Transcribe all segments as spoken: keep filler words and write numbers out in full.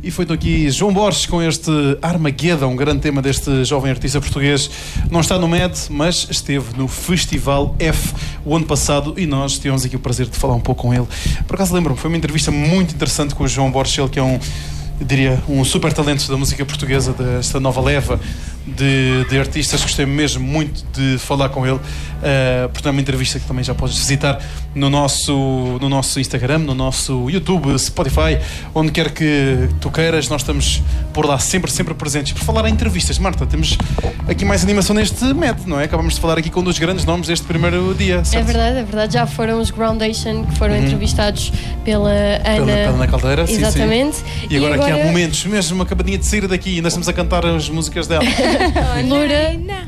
E foi então aqui João Borges com este Armageddon, um grande tema deste jovem artista português. Não está no Med, mas esteve no Festival F o ano passado e nós tivemos aqui o prazer de falar um pouco com ele. Por acaso lembro-me, foi uma entrevista muito interessante com o João Borges, ele que é um, eu diria, um super talento da música portuguesa, desta nova leva de, de artistas. Gostei mesmo muito de falar com ele. Uh, portanto, é uma entrevista que também já podes visitar no nosso, no nosso Instagram, no nosso YouTube, Spotify, onde quer que tu queiras. Nós estamos por lá sempre, sempre presentes. Por falar em entrevistas, Marta, temos aqui mais animação neste Med, não é? Acabamos de falar aqui com um dos grandes nomes deste primeiro dia, certo? É verdade, é verdade. Já foram os Groundation que foram uhum. entrevistados pela Ana, pela, pela Ana Caldeira. Exatamente. Sim, sim. E, agora, e agora aqui há momentos, mesmo acabadinha de sair daqui, ainda estamos a cantar as músicas dela. Lura,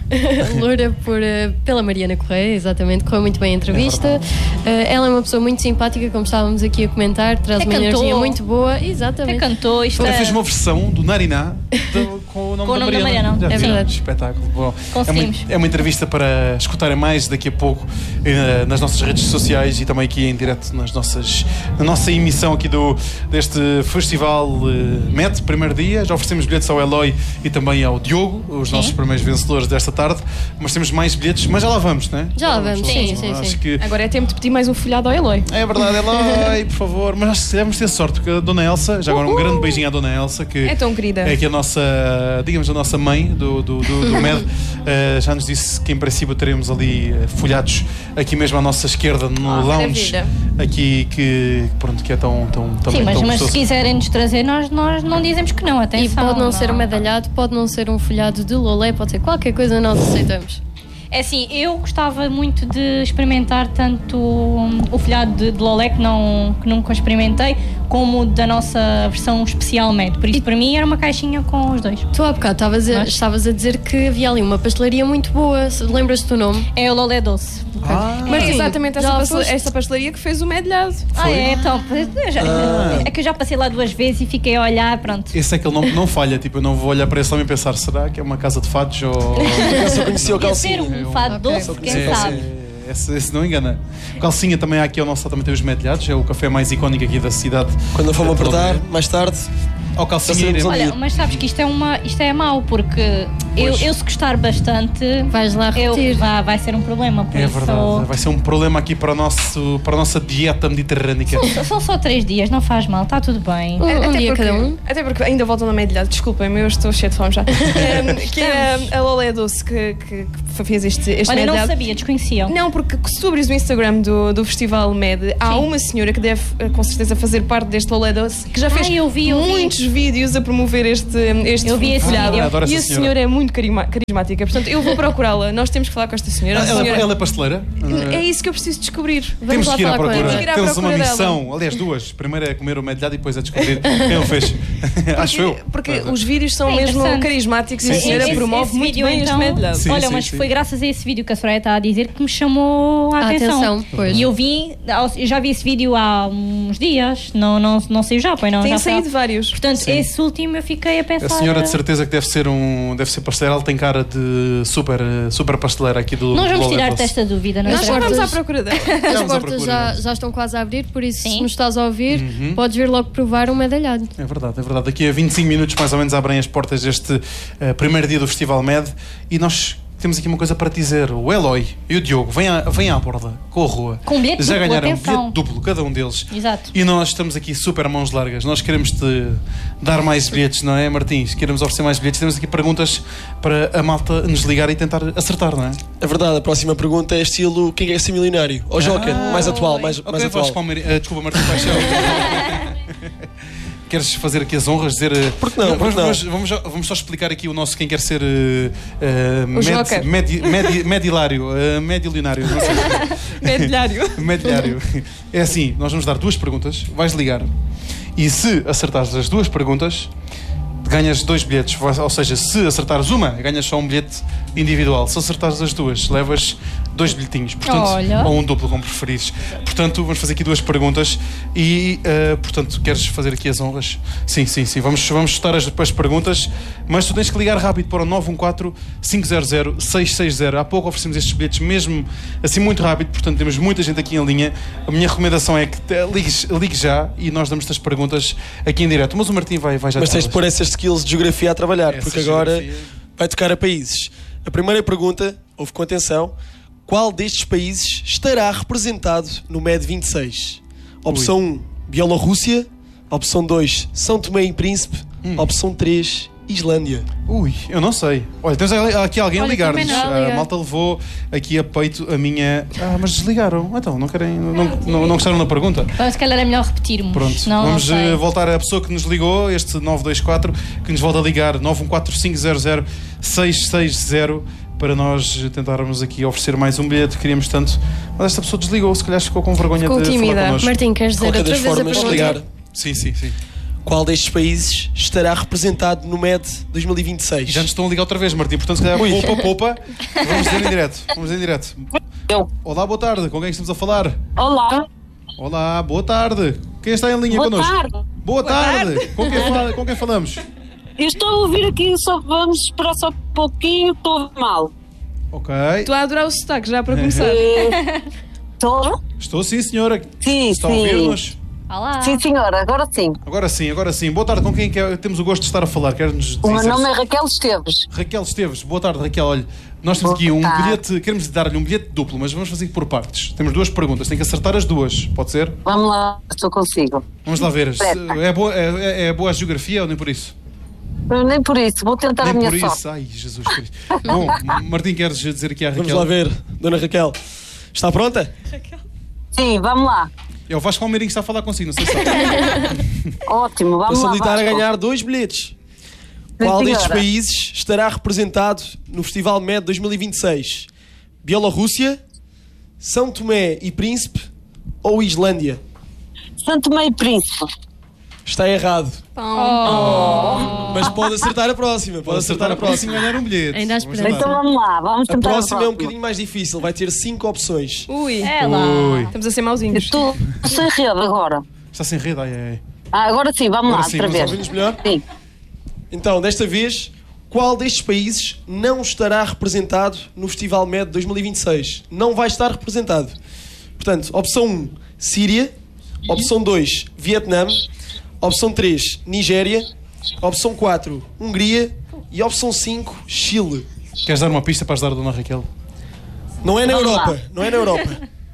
Lura por, pela Mariana Correia, exatamente, correu muito bem a entrevista. É ela é uma pessoa muito simpática, como estávamos aqui a comentar, traz é uma cantou. energia muito boa. Exatamente. É cantou, isto Ela é... fez uma versão do Nariná do, com o nome, com da, o nome Mariana. da Mariana. Já é verdade. Espetáculo. Bom, conseguimos. É uma, é uma entrevista para escutarem mais daqui a pouco eh, nas nossas redes sociais e também aqui em direto nas nossas, na nossa emissão aqui do, deste Festival eh, Met, primeiro dia. Já oferecemos bilhetes ao Eloy e também ao Diogo, os nossos sim. primeiros vencedores desta tarde, mas temos mais bilhetes, mas já lá vamos, não é? Já lá vamos, sim, sim, sim, sim. Que... Agora é tempo de pedir mais um folhado ao Eloy. É verdade, Eloy, por favor. Mas nós devemos ter sorte, porque a Dona Elsa, já agora um grande beijinho à Dona Elsa, que é tão querida. É aqui a nossa, digamos, a nossa mãe do, do, do, do Med, uh, já nos disse que em princípio teremos ali uh, folhados aqui mesmo à nossa esquerda, no oh, lounge, maravilha. Aqui que, pronto, que é tão, tão, tão sim, bem, mas, tão mas se gostoso. quiserem nos trazer, nós, nós não dizemos que não, atenção. E pode não, não ser um medalhado, pode não ser um folhado de lolé, pode ser qualquer coisa, nós aceitamos. É assim, eu gostava muito de experimentar tanto o folhado de, de lolé, que, não, que nunca experimentei, como da nossa versão especial Med. Por isso, e para mim, era uma caixinha com os dois. Tu há bocado estavas a, estavas a dizer que havia ali uma pastelaria muito boa. Lembras-te do nome? É o Lolé Doce. Ah, mas é exatamente essa, pastel, foste... essa pastelaria que fez o medalhado. Ah, é? Então, eu já, ah. é que eu já passei lá duas vezes e fiquei a olhar, pronto. Esse é aquele nome que não falha, tipo, eu não vou olhar para esse nome e pensar, será que é uma casa de fados ou... Eu só conheci o Calcinha. Ser um fado okay. doce, quem é, sabe. É, esse, esse não engana. O Calcinha também há aqui ao nosso lado, também tem os medalhados, é o café mais icónico aqui da cidade. Quando eu for-me apertar, mais tarde... Ao Calcinha iremos. Olha, mas sabes que isto é, uma, isto é mau, porque eu, eu se gostar bastante, vais lá repetir. Eu, vai, vai ser um problema. Por é isso... verdade, vai ser um problema aqui para, o nosso, para a nossa dieta mediterrânica. São, são só três dias, não faz mal, está tudo bem. Um, um até dia porque, cada um. Até porque ainda voltam na medalhada, desculpem-me, eu estou cheio de fome já. um, que é a Lolé Doce que, que, que fez este, este Olha, medalhado. não sabia, desconhecia. Não, porque se tu abres o Instagram do, do Festival Med, há Sim. uma senhora que deve com certeza fazer parte deste Lolé Doce, que já fez ah, eu vi, eu muitos vi. vídeos a promover este, este eu vi esse folhado. vídeo. E a senhora é muito carismática, portanto eu vou procurá-la. Nós temos que falar com esta senhora. Ela, senhora... ela é pasteleira? É isso que eu preciso descobrir. Vamos temos que ir à procura. Ir à Temos procura uma missão, dela. aliás duas. Primeiro é comer o medalhado e depois é descobrir quem o fez. Porque, Acho eu. Porque é. os vídeos são é mesmo carismáticos sim, e a senhora esse, promove esse muito vídeo, bem então, este medalhado. Sim, Olha, sim, mas sim. foi graças a esse vídeo que a Soraya está a dizer que me chamou a, a atenção. atenção pois. E eu vi, eu já vi esse vídeo há uns dias, não, não, não saiu já, pois não? Tem já saído foi. vários. Portanto, sim. esse último eu fiquei a pensar. A senhora de certeza que deve ser um, deve ser pasteleira, ela tem cara de super, super pasteleira aqui do Nós vamos do tirar-te esta dúvida, não é? Nós já vamos à procura dela. As portas já, já estão quase a abrir, por isso Sim. se nos estás a ouvir, uhum. podes vir logo provar um medalhado. É verdade, é verdade. Daqui a vinte e cinco minutos mais ou menos abrem as portas deste uh, primeiro dia do Festival Med e nós temos aqui uma coisa para te dizer. O Eloy e o Diogo vêm à, vêm à borda com a rua. Com bilhete já duplo, ganharam um atenção. bilhete duplo, cada um deles. Exato. E nós estamos aqui super mãos largas. Nós queremos te dar mais bilhetes, não é, Martins? Queremos oferecer mais bilhetes. Temos aqui perguntas para a malta nos ligar e tentar acertar, não é? É verdade, a próxima pergunta é estilo quem quer ser milionário? Ou Joker, ah, mais atual, mais, okay, mais atual. Palmeira, uh, desculpa, Martins Paixão. Queres fazer aqui as honras, dizer... Porque não, porque vamos, não. Vamos, vamos, vamos só explicar aqui o nosso quem quer ser... Uh, uh, o Joker. Med, med, med, medilário. Uh, medilionário. Não sei. Medilário. Medilário. É assim, nós vamos dar duas perguntas, vais ligar e se acertares as duas perguntas, ganhas dois bilhetes. Ou seja, se acertares uma, ganhas só um bilhete individual. Se acertares as duas, levas dois bilhetinhos. Portanto, Olha. ou um duplo, como preferires. Portanto, vamos fazer aqui duas perguntas e, uh, portanto, queres fazer aqui as honras? Sim, sim, sim. Vamos, vamos chutar as, as perguntas, mas tu tens que ligar rápido para o nove um quatro, cinco zero zero, seis seis zero. Há pouco oferecemos estes bilhetes mesmo assim muito rápido, portanto temos muita gente aqui em linha. A minha recomendação é que te, ligues, ligue já e nós damos-te as perguntas aqui em direto. Mas o Martim vai, vai já... Mas tens de pôr essas skills de geografia a trabalhar, Essa porque agora geografia... vai tocar a países. A primeira pergunta, ouve com atenção, qual destes países estará representado no M E D vinte e seis? Opção um, Bielorrússia. Opção dois, São Tomé e Príncipe. Hum. Opção três, Islândia. Ui, eu não sei. Olha, temos aqui alguém Olha, a ligar-nos. também não, A liga. malta levou aqui a peito a minha... Ah, mas desligaram. Então, não querem... Não, não, não gostaram da pergunta? Então, se calhar é melhor repetirmos. Pronto, não, vamos não sei. uh, voltar à pessoa que nos ligou, este nove dois quatro, que nos volta a ligar, nove um quatro, cinco zero zero, seis seis zero, para nós tentarmos aqui oferecer mais um bilhete. Queríamos tanto, mas esta pessoa desligou, se calhar ficou com vergonha Ficou de tímida. falar connosco. Martim, queres dizer Qualquer outra das vez a formas, pergunta? ligar. Sim, sim, sim. Qual destes países estará representado no M E D dois mil e vinte e seis? E já nos estão a ligar outra vez, Martim, portanto, se calhar, Ui. poupa, poupa. Vamos dizer em direto. Vamos dizer em direto. Eu. Olá, boa tarde. Com quem é que estamos a falar? Olá, Olá, boa tarde. Quem está em linha boa connosco? tarde. Boa tarde. Com quem, fala- com quem falamos? Eu estou a ouvir aqui, só vamos esperar só um pouquinho, estou a ouvir mal. Ok. Estou a adorar o sotaque, já para começar. Eh, Estou? Estou sim, senhora. Sim, Está a sim. ouvir-nos? Olá. Sim, senhora, agora sim. Agora sim, agora sim. Boa tarde, com quem é que é- temos o gosto de estar a falar? Quer-nos O meu dizer- nome é Raquel Esteves. Raquel Esteves. Boa tarde, Raquel. Olha, nós temos Boa aqui um tarde. bilhete, queremos dar-lhe um bilhete duplo, mas vamos fazer por partes. Temos duas perguntas, tem que acertar as duas, pode ser? Vamos lá, estou consigo. Vamos lá ver. Se- Certo. É boa, é, é boa a geografia ou nem por isso? Eu nem por isso, vou tentar Nem a minha por sorte. isso. Ai, Jesus Cristo. Bom, Martim, queres dizer aqui à Raquel? Vamos lá ver, Dona Raquel. Está pronta? Sim, vamos lá. É o Vasco Palmeirinho que está a falar consigo, não sei se sabe. Ótimo, vamos lá. Facilitar a Vasco. ganhar dois bilhetes. Sim, Qual destes senhora. países estará representado no Festival M E D dois mil e vinte e seis? Bielorrússia, São Tomé e Príncipe ou Islândia? Santo Meio Príncipe. Está errado. Oh. Mas pode acertar a próxima. Pode acertar a próxima. e ganhar um bilhete. Ainda há Vamos esperança. tentar. Então vamos lá, vamos A tentar próxima é um próxima. bocadinho mais difícil. Vai ter cinco opções. Ui, É lá. Ui, estamos a ser Eu mauzinhos. Estou sem rede agora. está sem rede, ai, ai. Ah, agora sim, vamos Agora lá, sim, outra vamos vez. Ouvimos melhor? Sim. Então, desta vez, qual destes países não estará representado no Festival M E D dois mil e vinte e seis? Não vai estar representado. Portanto, opção um, Síria. Opção dois, Vietnã. Opção três, Nigéria. Opção quatro, Hungria. E opção cinco, Chile. Queres dar uma pista para ajudar a Dona Raquel? Não é na Vamos Europa. lá. Não é na Europa.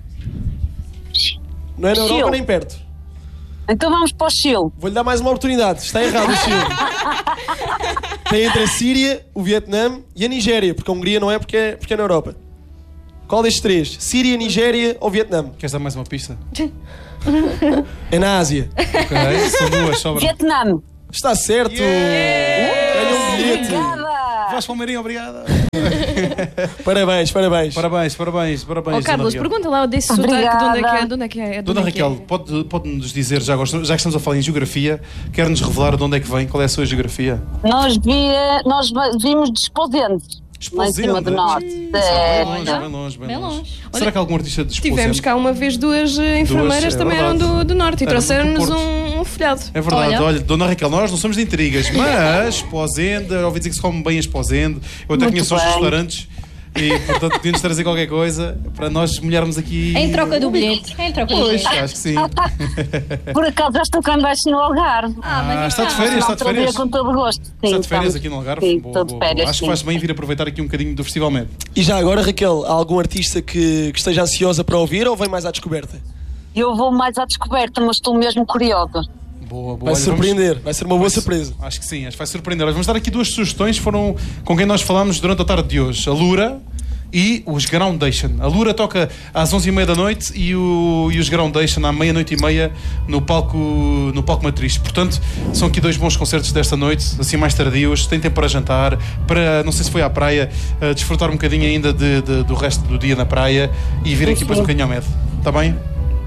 Não é na Europa Chile. nem perto. Então vamos para o Chile. Vou-lhe dar mais uma oportunidade. Está errado o Chile. Tem entre a Síria, o Vietnã e a Nigéria, porque a Hungria não é porque é, porque é na Europa. Qual destes três? Síria, Nigéria ou Vietnã? Queres dar mais uma pista? É na Ásia. Ok, são duas, sobra. Vietnã. Está certo! Ganha um bilhete! Obrigada. Vasco Palmeirinho, obrigada. Parabéns, parabéns. Parabéns, parabéns, parabéns. Oh, Carlos, Dona Raquel. pergunta lá desse sotaque, de onde é que é? De onde é que é? De Dona onde é que é? Raquel, pode- pode-nos dizer, já, agora, já que estamos a falar em geografia, quer-nos revelar de onde é que vem, qual é a sua geografia? Nós, via, nós vimos de Esposende. Lá em cima do norte. Bem É. longe, bem longe, bem Bem longe. longe. Será que há algum artista de Tivemos Esposende? cá uma vez duas eh, enfermeiras é também eram verdade. do, do norte e Eram do trouxeram-nos Porto. um, um folhado. É verdade, olha. Olha. Dona Raquel, nós não somos de intrigas, mas Esposende, ouvi dizer que se come bem a Esposende, eu até Muito conheço os bem. restaurantes e, portanto, podíamos trazer qualquer coisa para nós molharmos aqui. Em troca do bilhete. Em troca do Pois, bilhete. acho que sim. Por acaso já estou cá embaixo no Algarve. Ah, mas Ah, está de então. férias, está de Outro dia férias. com todo gosto. Sim, Está de férias estamos- aqui no Algarve? Sim, Boa, estou de boa, boa. férias. Acho que sim. faz bem vir aproveitar aqui um bocadinho do Festival M E D. E já agora, Raquel, há algum artista que, que esteja ansiosa para ouvir ou vem mais à descoberta? Eu vou mais à descoberta, mas estou mesmo curiosa. Boa, boa. Vai Olha, surpreender, vai ser uma boa vamos- surpresa. Acho que sim, acho que vai surpreender. Olha, vamos dar aqui duas sugestões, foram com quem nós falámos durante a tarde de hoje. A Lura e os Groundation. A Lura toca às onze e meia da noite e, o, e os Groundation à meia-noite e meia no palco, no palco Matriz. Portanto, são aqui dois bons concertos desta noite, assim mais tardios. Tem tempo para jantar, para, não sei se foi à praia, uh, desfrutar um bocadinho ainda de, de- do resto do dia na praia e vir aqui depois um bocadinho ao Med. Está bem?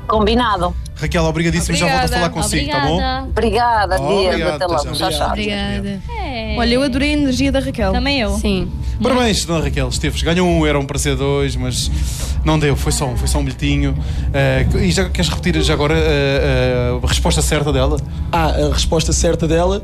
Combinado. Raquel, obrigadíssimo. Já volto a falar consigo, tá bom? Obrigada. Obrigada, Oh, Dias. obrigado, Até até logo. já. Tchau, tchau. Obrigada. É. Olha, eu adorei a energia da Raquel. Também eu. Sim. Parabéns, dona Raquel Esteves. Ganhou um, eram para ser dois, mas não deu, foi só um, foi só um bilhetinho. Uh, e já queres repetir já agora uh, uh, a resposta certa dela? Ah, a resposta certa dela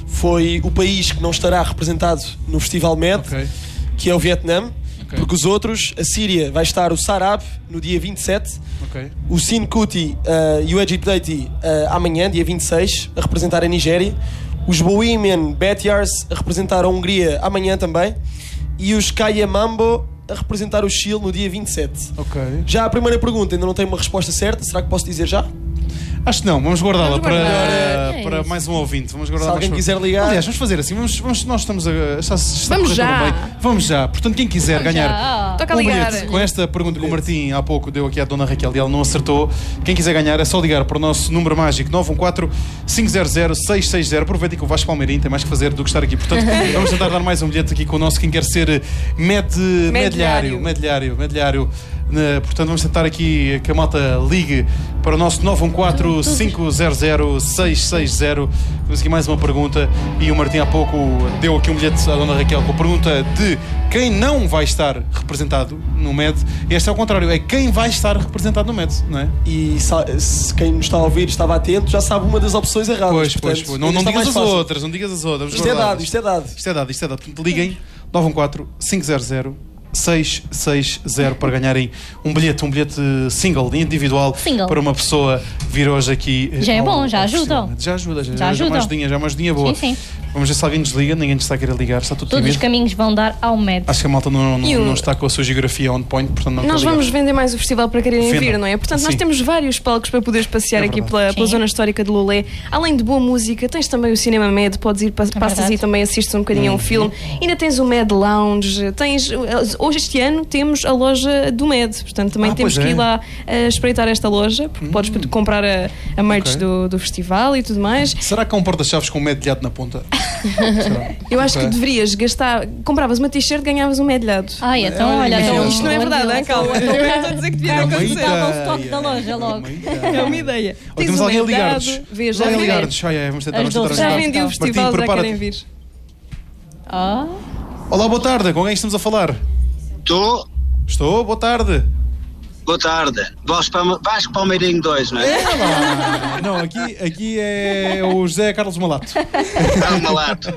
foi o país que não estará representado no Festival M E D, Ok. que é o Vietnã, Ok. porque os outros, a Síria vai estar o Sarab no dia vinte e sete, Ok. o Sin Kuti uh, e o Egypt Deity uh, amanhã, dia vinte e seis, a representar a Nigéria, os Bohemian Backyards a representar a Hungria amanhã também, e os Kaya Mambo a representar o Chile no dia vinte e sete. Ok. Já a primeira pergunta ainda não tem uma resposta certa, será que posso dizer já? Acho que não, vamos guardá-la Vamos para, guardar. É para isso. mais um ouvinte. Vamos guardar Se alguém mais... quiser ligar- Aliás, vamos fazer assim, vamos, vamos- nós estamos a. Está, está Vamos a correr já. tudo bem. Vamos já. Portanto, quem quiser ganhar. Já. Toca a Um ligar. bilhete, com esta pergunta que o Martim há pouco deu aqui à dona Raquel e ela não acertou. Quem quiser ganhar é só ligar para o nosso número mágico nove um quatro, cinco zero zero, seis seis zero. Aproveitem que o Vasco Palmeirinho tem mais que fazer do que estar aqui. Portanto, vamos tentar dar mais um bilhete aqui com o nosso quem quer ser med, mediário. Mediário, mediário. Uh, portanto, vamos tentar aqui que a malta ligue para o nosso nove um quatro, cinco zero zero, seis seis zero. Temos aqui mais uma pergunta e o Martim há pouco deu aqui um bilhete à dona Raquel com a pergunta de quem não vai estar representado no M E D. Este é o contrário, é quem vai estar representado no M E D, não é? E sa- se quem nos está a ouvir estava atento, já sabe uma das opções erradas. Pois, portanto, pois, pois. Não, ainda não está digas mais as fácil. outras, não digas as outras. Isto é guardadas. dado, isto é dado. Isto é dado, isto é dado. Portanto, liguem nove um quatro, cinco zero zero, seis seis zero para ganharem um bilhete, um bilhete single, individual, Single. para uma pessoa vir hoje aqui. Já é ao- bom, já ao ajuda. festival. Já ajuda, já, Já já, já ajuda. uma ajudinha, já uma ajudinha boa. Sim, sim. Vamos ver se alguém nos liga, ninguém nos está a querer ligar, está tudo Todos os tímido. caminhos vão dar ao M E D. Acho que a malta não, não, E o- não está com a sua geografia on point, portanto não Nós quer ligar. vamos vender mais o festival para quererem Vendam. vir, não é? Portanto, nós Sim. temos vários palcos para poderes passear É aqui verdade. pela, pela Sim. zona histórica de Lolé. Além de boa música, tens também o Cinema M E D, podes ir, pa- passas verdade. e também assistes um bocadinho a Uhum. um filme. Ainda tens o M E D Lounge, tens, hoje este ano temos a loja do M E D, portanto também Ah, temos pois que é. ir lá a espreitar esta loja, porque podes comprar a, a merch Ok. do, do festival e tudo mais. Será que há um porta-chaves com um medalhado na ponta? Será? Eu acho Ok. que deverias gastar, compravas uma t-shirt, ganhavas um medalhado. Ai, então Olha, olha. isto- então, Isto não é verdade, hein? Calma. Eu estou a dizer que devia É uma acontecer. ideia. Dava o estoque da loja É logo. uma É ideia. uma ideia. Olha, Tens temos um alguém a medalhado, ligar-nos. vês, já Alguém a vendi. ligar-nos. Ai, ai, vamos tentar, As vamos tentar doces. Já ajudar. vendi o Martim, festival, já prepara-te. querem vir. Ah, Olá, boa tarde. Com quem estamos a falar? Estou. Estou, boa tarde. Boa tarde. Vasco Palme- Vasco Palmeirinho dois, não é? Ah, não, aqui, aqui é o José Carlos Malato. É um malato.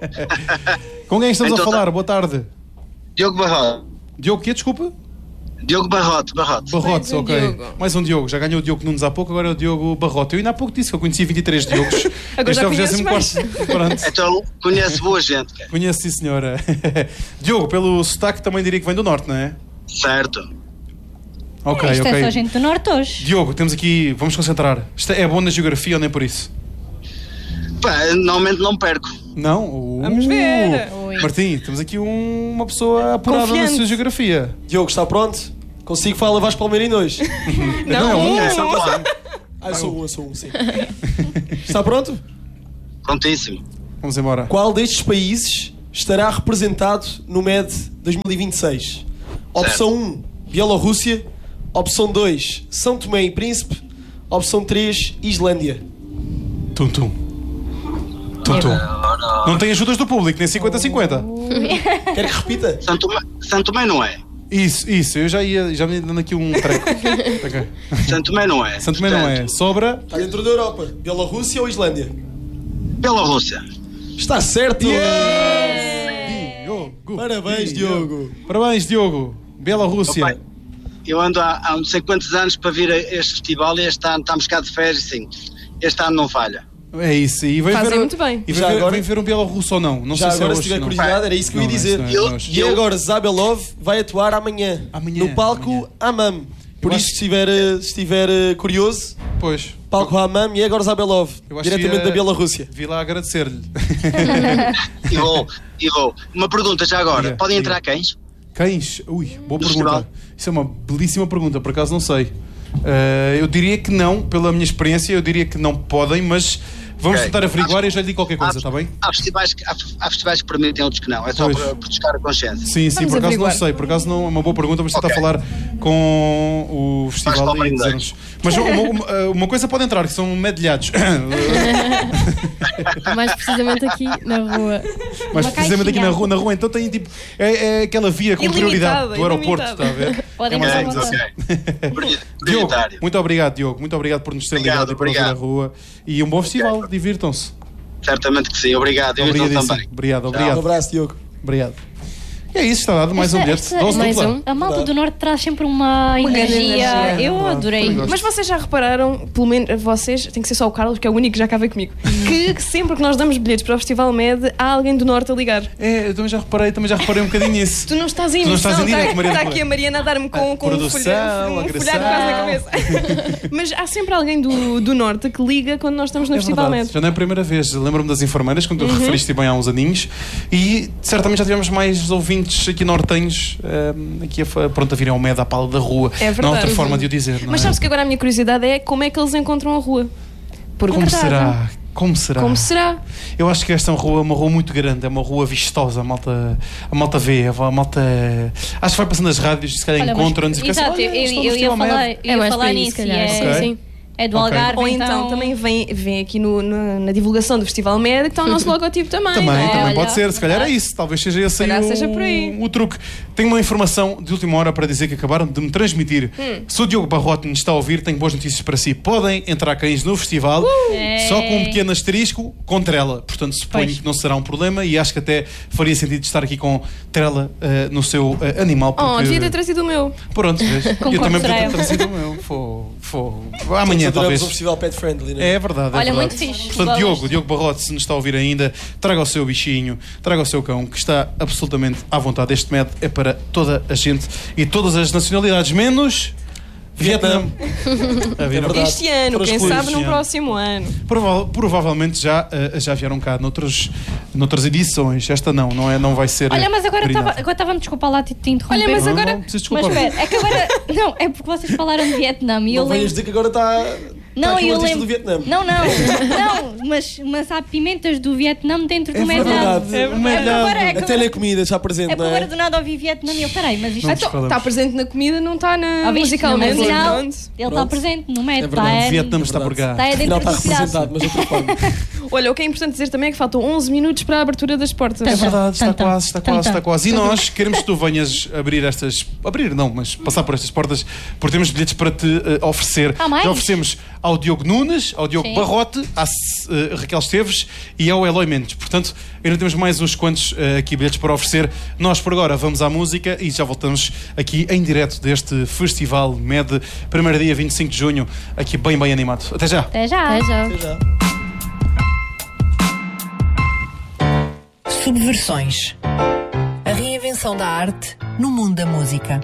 Com quem estamos Então a falar? tá. Boa tarde. Diogo Barrote. Diogo quê? Desculpa? Diogo Barrote. Barrote. Barrotes, um ok. Diogo. Mais um Diogo. Já ganhou o Diogo Nunes há pouco, agora é o Diogo Barrote. Eu ainda há pouco disse que eu conhecia vinte e três Diogos. Agora Este já é o conheces vigésimo quarto. Pronto. Então conhece boa gente, cara. Conheço, sim, senhora. Diogo, pelo sotaque também diria que vem do norte, não é? Certo. Ok, isto ok. é só gente do Norte hoje. Diogo, temos aqui, vamos concentrar. Isto é bom na geografia ou nem por isso? Pá, normalmente não perco. Não? Uh, Vamos ver. Ui. Martim, temos aqui um- uma pessoa apurada na Confiante. sua geografia. Diogo, está pronto? Consigo falar Vasco Palmeirinho hoje? Não, é um. É só falar. Ah, eu sou um, eu sou um, sim. Está pronto? Prontíssimo. Vamos embora. Qual destes países estará representado no M E D dois mil e vinte e seis? Opção um, Bielorrússia. Opção dois, São Tomé e Príncipe. Opção três, Islândia. Tum, tum. Tum, tum. Não tem ajudas do público, nem cinquenta a cinquenta. Quer que repita? Santo Tomé, Santo Tomé não é. Isso, isso. Eu já ia, já me ia dando aqui um treco. Ok. Santo Tomé não é. Santo Tomé não é. Portanto, Sobra. Está dentro da Europa. Bielorrússia ou Islândia? Bielorrússia. Está certo! Diogo. Parabéns, Diogo. Parabéns, Diogo. Bielorrússia. Opa, eu ando há, há não sei quantos anos para vir a este festival e este ano estamos cá de férias, sim. Este ano não falha. É isso. E vem Fazem ver, muito bem. E Já vem, ver, agora- vem ver um bielorrusso ou não. Não Já sei agora, se se é tiver hoje, curiosidade, era isso que eu ia Não, dizer. não é, Eu- não é hoje. E agora, Zabelov vai atuar amanhã. Amanhã, No palco amanhã. Amam. Por Eu isso, acho- se estiver, eh, se estiver eh, curioso, Pois. palco Amam e agora Zabelov. Eu acho Diretamente que ia- da Bielorrússia. Vi lá agradecer-lhe. E vou, e vou. Uma pergunta já agora. Diga, Podem diga. entrar cães? Cães? Ui, boa Do pergunta. festival? Isso é uma belíssima pergunta, por acaso não sei. Eh, eu diria que não, pela minha experiência, eu diria que não podem, mas Vamos Ok. tentar averiguar e já lhe digo qualquer coisa, Há- está bem? Há festivais, que, há, há festivais que permitem, outros que não. É só Pois. para buscar a consciência. Sim, sim, Vamos por acaso averiguar. não sei, por acaso não é uma boa pergunta, vamos tentar Ok. falar com o festival Vais para o e Brindeiros. dizer-nos. Mas uma, uma- uma coisa pode entrar, que são medalhados. Mais precisamente aqui na rua. Mas Uma precisamente aqui caixinha. na rua, na rua, então tem tipo. É, é aquela via com Ilimitada, prioridade do aeroporto, ilimitada. está a ver? Podem É mais usar ou menos uma assim. Ok. Pri- Diogo, Prioritário. muito obrigado, Diogo. Muito obrigado por nos ter Obrigado, ligado e por nos vir à obrigado. rua. E um bom festival, divirtam-se. Certamente que sim. Obrigado. Eu então Obrigadíssimo. também. Obrigado, Um obrigado. abraço, Diogo. Obrigado. E é isso, está dado mais um Esta- bilhete. esta- Dose mais dupla. um. A malta Verdade. do Norte traz sempre uma, grande energia. energia. Eu Verdade. adorei. Também gosto. Mas vocês já repararam, pelo menos vocês, tem que ser só o Carlos, que é o único que já cá veio comigo, que sempre que nós damos bilhetes para o Festival Med, há alguém do Norte a ligar. É, eu também já reparei, também já reparei um bocadinho nisso. Tu não estás em Tu não estás emissão, em direto, está, Mariana está aqui a Mariana a dar-me com, A com um produção, folhado, um agressão. folhado quase na cabeça. Mas há sempre alguém do, do Norte que liga quando nós estamos no É Festival verdade, Med. já não é a primeira vez. Lembro-me das enfermeiras, quando tu referiste bem há uns aninhos, e certamente já tivemos mais ouvintes aqui nortenhos, ehm, aqui a, fa- pronto, a virem ao Med à pala da rua. É verdade. Não há outra forma de o dizer, não Mas é? sabes que agora a minha curiosidade é como é que eles encontram a rua? Porque Como verdade. será? Como será? Como será? Eu acho que esta é uma rua, uma rua muito grande, é uma rua vistosa, a malta, a malta vê, a malta. Acho que vai passando as rádios, se calhar Olha, mas- encontram-nos e fica assim, Exato, olha, eu, estou no eu ia Festival Med. falar, eu É ia mais falar por aí, nisso. se e calhar. é, Ok. Sim, sim. é do Ok. Algarve. Ou então, também vem, vem aqui no, na, na divulgação do Festival Med que está o nosso logotipo também. Também, não é? também Olha, pode ser, se calhar é verdade. isso, talvez seja esse aí calhar o, seja por aí. o truque. Tenho uma informação de última hora para dizer que acabaram de me transmitir. Hum. Se o Diogo Barrote nos está a ouvir, tenho boas notícias para si. Podem entrar cães no festival, É. só com um pequeno asterisco, com trela. Portanto, suponho Pois. que não será um problema e acho que até faria sentido estar aqui com trela eh, no seu eh, animal. Oh, Porque... devia ter trazido o meu. Pronto, vês? Eu Concordo, também podia ter Soraya. trazido o meu. Fô, fô. Amanhã, Adoramos talvez. um festival pet friendly, não é? É verdade, é Olha, verdade. muito fixe. Portanto, Gosto. Diogo, Diogo Barrote, se nos está a ouvir ainda, traga o seu bichinho, traga o seu cão, que está absolutamente à vontade. Este Med é para toda a gente e todas as nacionalidades, menos Vietnã. A ver, É verdade. Este ano, Foram quem excluídos sabe no este ano. próximo ano. Prova- provavelmente já, eh, já vieram cá noutros, noutras edições. Esta não, não, é, não vai ser. Olha, mas agora brindada. estava agora estava-me desculpar lá te, te interromper. Olha, mas Não, agora- não, preciso Mas desculpar. espera, é que agora. Não, é porque vocês falaram de Vietnã e eu Não venhas lembro. dizer que agora está. Não, aqui um eu artista lembro. do Vietnã. Não, não, não, mas, mas há pimentas do Vietnã dentro do É melhado. verdade, É o porque melhado. agora é que Até agora- na comida está presente, é porque não agora é? do nada ouvi Vietnã e eu, peraí, mas isto Não é nos Então, falamos. está presente na comida, não está na Ouviste? musicalmente. No final, Pronto. ele está Pronto. presente no método, É verdade. está, é, Vietnã está por cá. está é Afinal dentro está do pedaço. representado, mas de outra forma. Olha, o que é importante dizer também é que faltam onze minutos para a abertura das portas. É verdade, está Tum-tum. quase, está quase, Tum-tum. está quase. E nós queremos que tu venhas abrir estas. Abrir não, mas passar por estas portas, porque temos bilhetes para te eh, oferecer. Há mais? Já oferecemos ao Diogo Nunes, ao Diogo Sim. Barrote, à eh, Raquel Esteves e ao Eloy Mendes. Portanto, ainda temos mais uns quantos eh, aqui bilhetes para oferecer. Nós, por agora, vamos à música e já voltamos aqui em direto deste Festival Med, primeiro dia, vinte e cinco de junho, aqui bem, bem animado. Até já! Até já. Até já. Até já. Subversões. A reinvenção da arte no mundo da música.